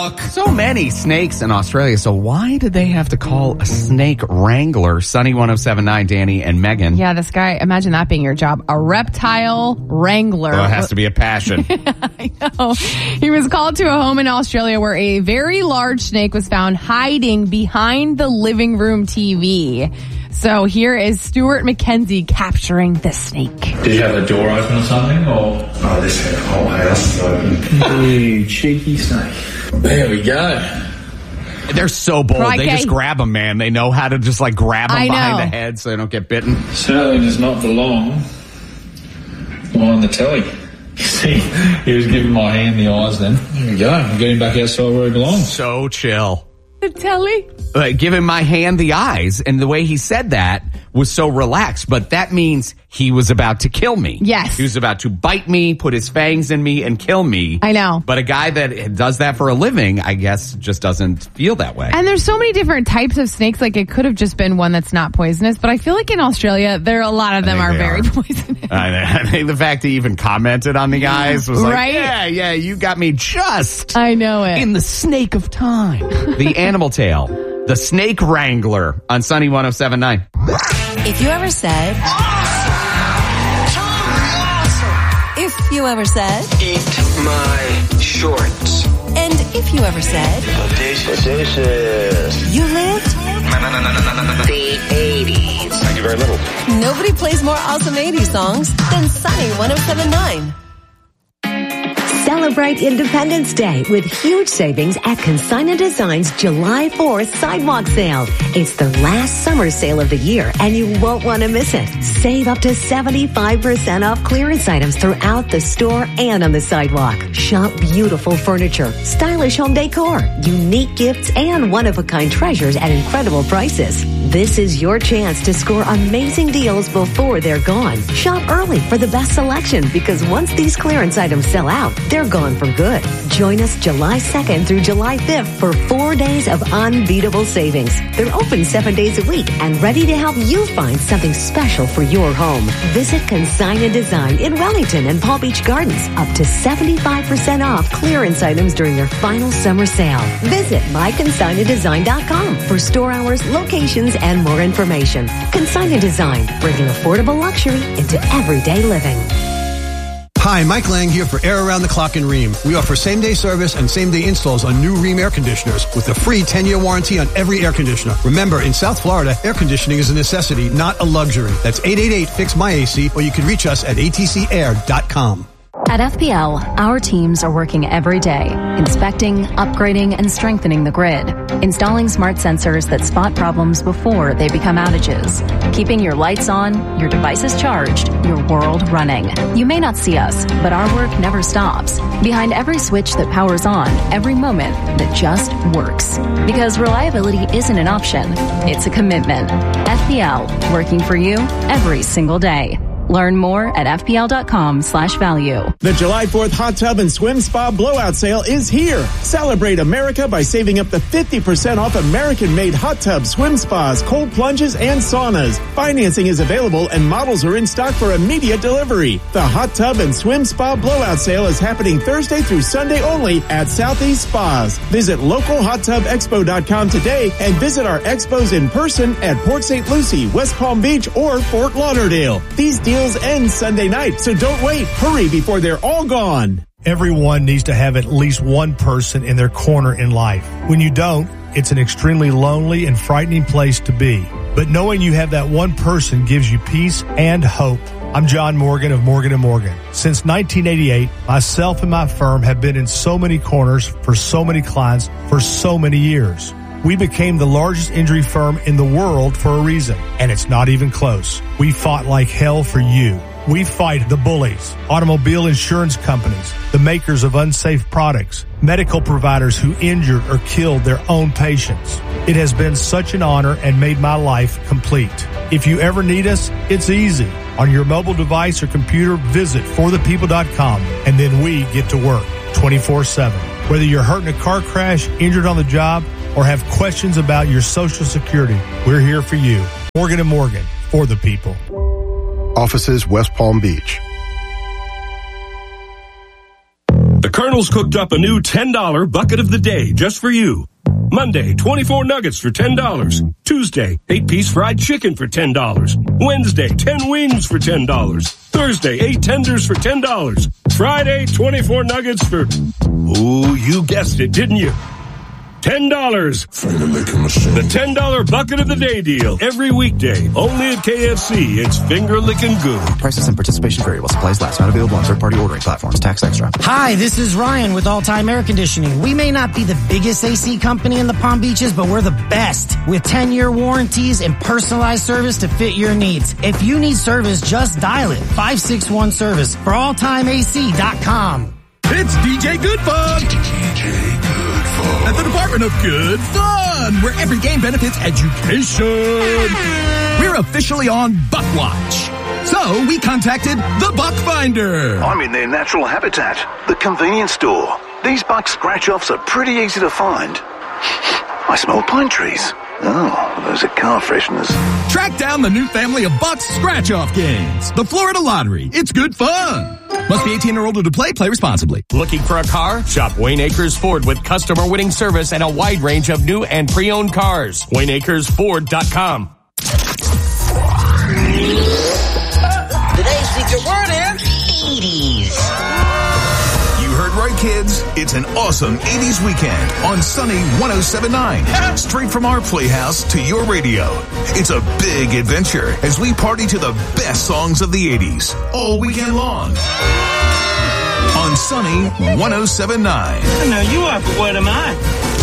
look. So many snakes in Australia. So why did they have to call a snake wrangler? Sunny 107.9, Danny and Megan. Yeah, this guy, imagine that being your job. A reptile wrangler. Well, it has to be a passion. I know. He was called to a home in Australia where a very large snake was found hiding behind the living room TV. So here is Stuart McKenzie capturing the snake. Did you have a door open or something? Or This whole house is open. you cheeky snake. There we go. They're so bold. Crikey. They just grab them, man. They know how to just like grab them behind the head so they don't get bitten. Certainly does not belong on the telly. See, he was giving my hand the eyes then. There we go. I'm getting back outside where he belongs. So chill. The telly? Giving my hand the eyes, and the way he said that was so relaxed, but that means he was about to kill me. Yes. He was about to bite me, put his fangs in me, and kill me. I know. But a guy that does that for a living, I guess, just doesn't feel that way. And there's so many different types of snakes. Like, it could have just been one that's not poisonous, but I feel like in Australia, a lot of them are very poisonous. I think the fact he even commented on the eyes was like, Right? yeah, you got me just I know it. in the snake of time. The animal tail. The snake wrangler on Sunny 107.9. If you ever said, if you ever said, Eat my shorts. and if you ever said, Delicious. you lived, The 80s. Thank you very little. nobody plays more awesome 80s songs than Sunny 107.9. Celebrate Independence Day with huge savings at Consigna Design's July 4th Sidewalk Sale. It's the last summer sale of the year, and you won't want to miss it. Save up to 75% off clearance items throughout the store and on the sidewalk. Shop beautiful furniture, stylish home decor, unique gifts, and one-of-a-kind treasures at incredible prices. This is your chance to score amazing deals before they're gone. Shop early for the best selection, because once these clearance items sell out, they're gone for good. Join us July 2nd through July 5th for 4 days of unbeatable savings. They're open 7 days a week and ready to help you find something special for your home. Visit Consigna Design in Wellington and Palm Beach Gardens. Up to 75% off clearance items during their final summer sale. Visit myconsignadesign.com for store hours, locations, and more information. Consigna Design, bringing affordable luxury into everyday living. Hi, Mike Lang here for Air Around the Clock in Rheem. We offer same-day service and same-day installs on new Rheem air conditioners with a free 10-year warranty on every air conditioner. Remember, in South Florida, air conditioning is a necessity, not a luxury. That's 888-FIX-MY-AC, or you can reach us at atcair.com. At FPL, our teams are working every day, inspecting, upgrading, and strengthening the grid, installing smart sensors that spot problems before they become outages, keeping your lights on, your devices charged, your world running. You may not see us, but our work never stops. Behind every switch that powers on, every moment that just works. Because reliability isn't an option, it's a commitment. FPL, working for you every single day. Learn more at fpl.com/value. The July 4th Hot Tub and Swim Spa Blowout Sale is here. Celebrate America by saving up to 50% off American-made hot tubs, swim spas, cold plunges, and saunas. Financing is available and models are in stock for immediate delivery. The Hot Tub and Swim Spa Blowout Sale is happening Thursday through Sunday only at Southeast Spas. Visit localhottubexpo.com today and visit our expos in person at Port St. Lucie, West Palm Beach, or Fort Lauderdale. These deals end Sunday night, so don't wait. Hurry before they're all gone. Everyone needs to have at least one person in their corner in life. When you don't, it's an extremely lonely and frightening place to be. But knowing you have that one person gives you peace and hope. I'm John Morgan of Morgan & Morgan. Since 1988, myself and my firm have been in so many corners for so many clients for so many years. We became the largest injury firm in the world for a reason, and it's not even close. We fought like hell for you. We fight the bullies, automobile insurance companies, the makers of unsafe products, medical providers who injured or killed their own patients. It has been such an honor and made my life complete. If you ever need us, it's easy. On your mobile device or computer, visit forthepeople.com, and then we get to work 24/7. Whether you're hurt in a car crash, injured on the job, or have questions about your Social Security, we're here for you. Morgan & Morgan, for the people. Offices, West Palm Beach. The Colonel's cooked up a new $10 bucket of the day just for you. Monday, 24 nuggets for $10. Tuesday, 8-piece fried chicken for $10. Wednesday, 10 wings for $10. Thursday, 8 tenders for $10. Friday, 24 nuggets for... Ooh, you guessed it, didn't you? $10. The $10 bucket of the day deal. Every weekday. Only at KFC. It's finger licking good. Prices and participation vary while supplies last. Not available on third-party ordering platforms. Tax extra. Hi, this is Ryan with All Time Air Conditioning. We may not be the biggest AC company in the Palm Beaches, but we're the best. With 10-year warranties and personalized service to fit your needs. If you need service, just dial it. 561-SERVICE for alltimeac.com. It's DJ Good Fun. At the Department of Good Fun, where every game benefits education. We're officially on Buck Watch. So we contacted the Buck Finder. I'm in their natural habitat, the convenience store. These buck scratch-offs are pretty easy to find. I smell pine trees. Oh, those are car fresheners. Track down the new family of Buck's scratch-off games. The Florida Lottery. It's good fun. Must be 18 or older to play. Play responsibly. Looking for a car? Shop Wayne Acres Ford with customer-winning service and a wide range of new and pre-owned cars. WayneAkersFord.com. Today's secret word is 80s. You heard right, kids. It's an awesome 80s weekend on Sunny 107.9. Straight from our playhouse to your radio. It's a big adventure as we party to the best songs of the 80s all weekend long. On Sunny 107.9. Now you are, but what am I?